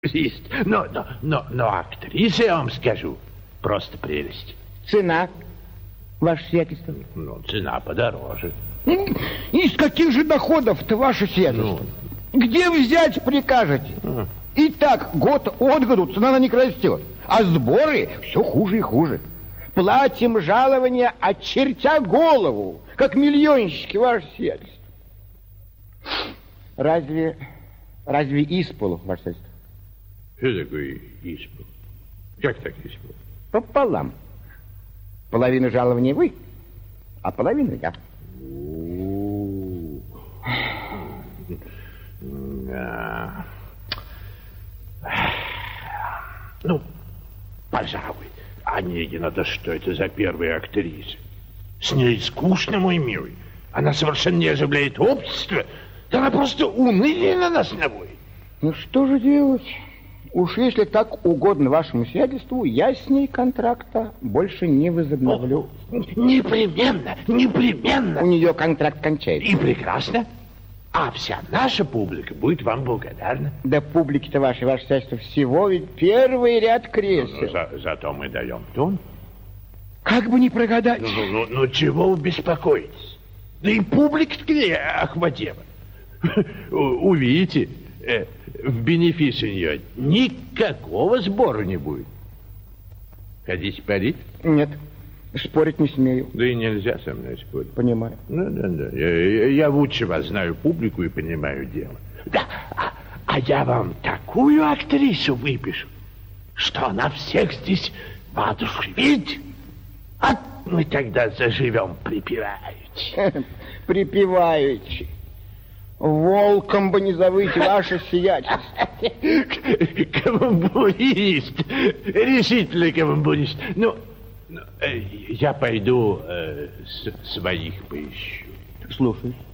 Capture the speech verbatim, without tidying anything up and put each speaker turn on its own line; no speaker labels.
Есть. Но, но, но, но актриса, я вам скажу, просто прелесть.
Цена, ваше сиятельство?
Ну, цена подороже.
Из каких же доходов-то, ваше сиятельство? Ну. Где взять прикажете? А. Итак, год от году цена не растет, а сборы все хуже и хуже. Платим жалования, очертя голову, как миллионщики, ваше сиятельство. Разве, разве исполу, ваше сиятельство?
Что такое испол? Как так испол?
Пополам. Половину жалования вы, а половину я.
Да. Ну, пожалуй. Онегина, да что это за первая актриса? С ней скучно, мой милый. Она совершенно не оживляет общество. Да она просто уныние на нас наводит.
Ну, что же делать? Уж если так угодно вашему сиятельству, я с ней контракта больше не возобновлю.
О, непременно, непременно.
У нее контракт кончается.
И прекрасно. А вся наша публика будет вам благодарна.
Да публики-то вашей, ваше сиятельство, всего ведь первый ряд кресел.
Ну, за, зато мы даем тон.
Как бы не прогадать.
Ну, ну, ну, ну чего вы беспокоитесь? Да и публика-то охватила. Увидите, э, в бенефис у нее никакого сбора не будет. Хотите парить?
Нет, спорить не смею.
Да и нельзя со мной спорить.
Понимаю.
Ну, да, да. Я, я, я лучше вас знаю публику и понимаю дело. Да, а, а я вам такую актрису выпишу, что она всех здесь воодушевит. А мы тогда заживем припеваючи.
Припеваючи. Волком бы не завыть, ваше сиятельство.
Каламбурист. Решительный каламбурист. Ну, ну я пойду э, с, своих поищу.
Слушай.